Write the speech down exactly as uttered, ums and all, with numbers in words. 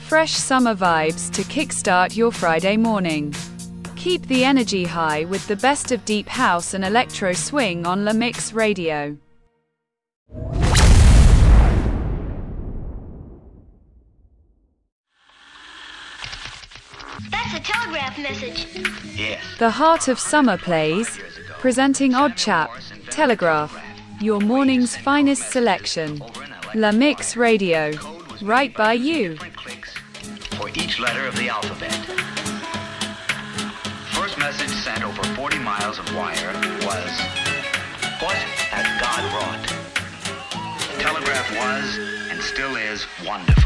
fresh summer vibes to kickstart your Friday morning. Keep the energy high with the best of deep house and electro swing on La Mix Radio. That's a telegraph message. Yes. The Heart of Summer plays, presenting Odd Chap, Telegraph, your morning's finest selection. La Mix Radio, right by you. For each letter of the alphabet. First message sent over forty miles of wire was, "What has God wrought?" Telegraph was, and still is, wonderful.